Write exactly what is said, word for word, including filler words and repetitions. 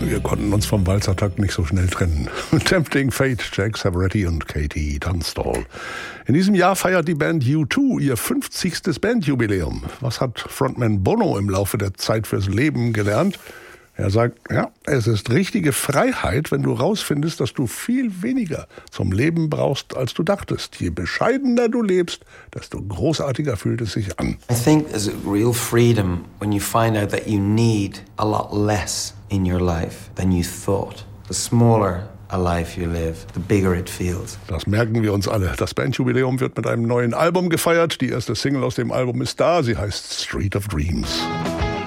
Wir konnten uns vom Walzertakt nicht so schnell trennen. Tempting Fate, Jack Savoretti und Katie Tunstall. In diesem Jahr feiert die Band U zwei ihr fünfzigstes Bandjubiläum. Was hat Frontman Bono im Laufe der Zeit fürs Leben gelernt? Er sagt, ja, es ist richtige Freiheit, wenn du rausfindest, dass du viel weniger zum Leben brauchst, als du dachtest. Je bescheidener du lebst, desto großartiger fühlt es sich an. I think there's real freedom when you find out that you need a lot less in your life than you thought. The smaller a life you live, the bigger it feels. Das merken wir uns alle. Das Bandjubiläum wird mit einem neuen Album gefeiert. Die erste Single aus dem Album ist da. Sie heißt Street of Dreams.